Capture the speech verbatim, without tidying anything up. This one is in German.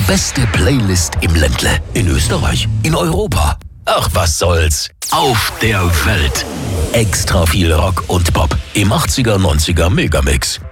beste Playlist im Ländle. In Österreich. In Europa. Ach, was soll's. Auf der Welt. Extra viel Rock und Pop. Im achtziger, neunziger Megamix.